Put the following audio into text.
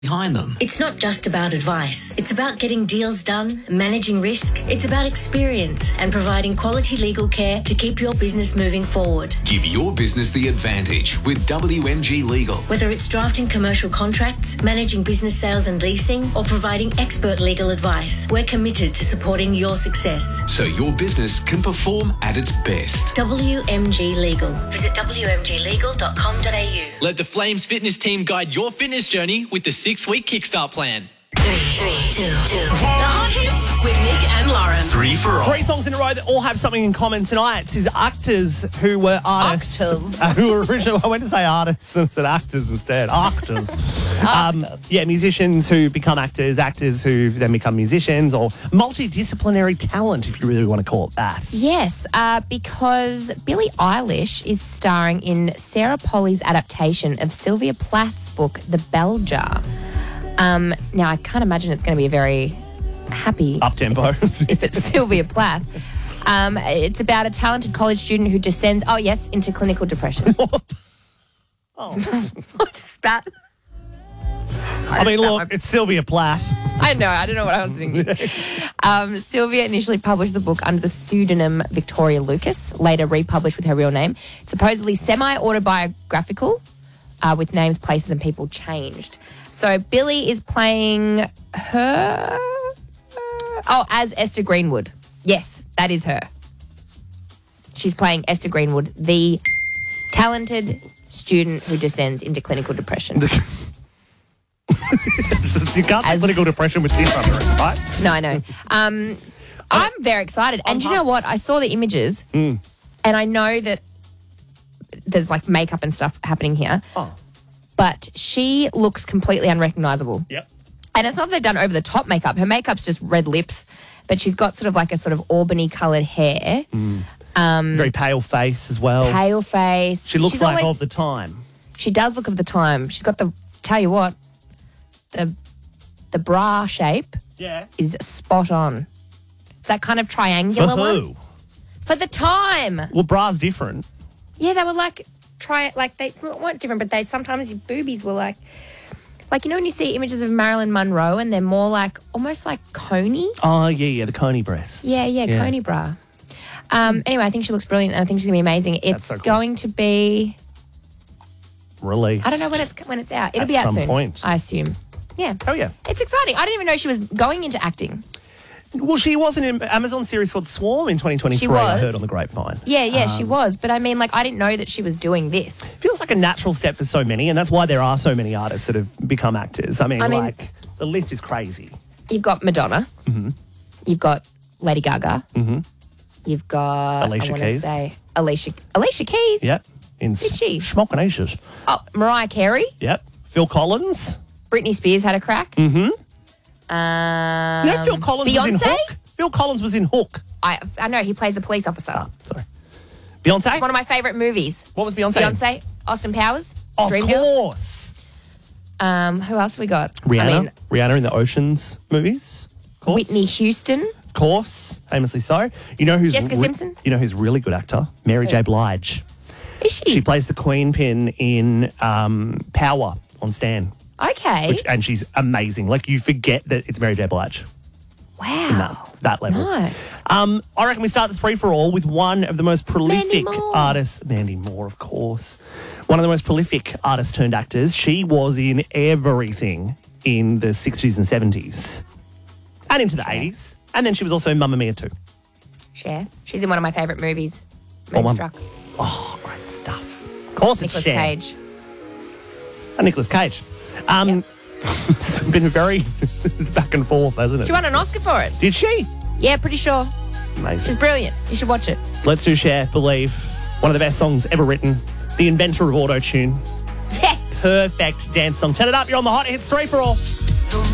behind them. It's not just about advice. It's about getting deals done, managing risk. It's about experience and providing quality legal care to keep your business moving forward. Give your business the advantage with WMG Legal. Whether it's drafting commercial contracts, managing business sales and leasing, or providing expert legal advice, we're committed to supporting your success. So your business can perform at its best. WMG Legal. Visit wmglegal.com.au. Let the Flames fitness team guide your fitness journey with the 6-week Kickstart plan. 3, 2, 2. The Hot Hits with Nick and Lauren. 3 for all. 3 songs in a row that all have something in common tonight. It's his actors who were artists. Who were original. I went to say artists and said actors instead. Actors. Musicians who become actors, actors who then become musicians, or multidisciplinary talent, if you really want to call it that. Yes, because Billie Eilish is starring in Sarah Polley's adaptation of Sylvia Plath's book, The Bell Jar. Now, I can't imagine it's going to be a very happy... Up-tempo. If it's Sylvia Plath. It's about a talented college student who descends, into clinical depression. What is that? I mean, look, it's Sylvia Plath. I know, I don't know what I was thinking. Sylvia initially published the book under the pseudonym Victoria Lucas, later republished with her real name. It's supposedly semi-autobiographical, with names, places and people changed. So Billie is playing her... as Esther Greenwood. Yes, that is her. She's playing Esther Greenwood, the talented student who descends into clinical depression. You can't say clinical depression with this under it, right? No, I know. I'm very excited. And do you know what? I saw the images and I know that there's like makeup and stuff happening here. Oh. But she looks completely unrecognisable. Yep. And it's not that they've done over-the-top makeup. Her makeup's just red lips, but she's got sort of like a sort of Albany-coloured hair. Very pale face as well. Pale face. She looks She's like always, of the time. She does look of the time. She's got tell you what, the bra shape is spot on. It's that kind of triangular For who? one. For the time. Well, bra's different. Yeah, they were like... they weren't different, but sometimes your boobies were like you know when you see images of Marilyn Monroe and they're more like almost like coney. Oh yeah, the coney breasts. Yeah, coney bra. Anyway, I think she looks brilliant, and I think she's gonna be amazing. It's so cool. Going to be released. I don't know when it's out. It'll be out some soon, point. I assume. Yeah. Oh yeah. It's exciting. I didn't even know she was going into acting. Well, she was in an Amazon series called Swarm in 2023. She was. I heard on the grapevine. Yeah, she was. But I mean, I didn't know that she was doing this. Feels like a natural step for so many, and that's why there are so many artists that have become actors. I mean, the list is crazy. You've got Madonna. Mm-hmm. You've got Lady Gaga. Mm-hmm. You've got Alicia Keys. Alicia Keys. Yep. In Schmock and Aces. Oh, Mariah Carey. Yep. Phil Collins. Britney Spears had a crack. Mm-hmm. Phil Collins was in Hook. Phil Collins was in Hook. I know, he plays a police officer. Oh, sorry. Beyonce? It's one of my favourite movies. What was Beyonce? Beyonce, Austin Powers. Of Dreamgirls. course. Who else we got? Rihanna. Rihanna in the Oceans movies. Of course. Whitney Houston. Of course. Famously so. You know who's Jessica Simpson. You know who's a really good actor? Mary J. Blige. Is she? She plays the Queen Pin in Power on Stan. Okay. And she's amazing. Like, you forget that it's Mary J. Blige. Wow. It's that level. Nice. I reckon we start the 3-for-all with one of the most prolific artists. Mandy Moore, of course. One of the most prolific artists turned actors. She was in everything in the 60s and 70s. And into the 80s. And then she was also in Mamma Mia too. Cher. She's in one of my favourite movies. Moonstruck. Oh, great stuff. Of course it's Cher. Nicolas Cage. And Nicolas Cage. It's been very back and forth, hasn't it? She won an Oscar for it. Did she? Yeah, pretty sure. Amazing. She's brilliant. You should watch it. Let's do Cher, Believe. One of the best songs ever written. The inventor of auto-tune. Yes. Perfect dance song. Turn it up. You're on the Hot Hits 3-for-all.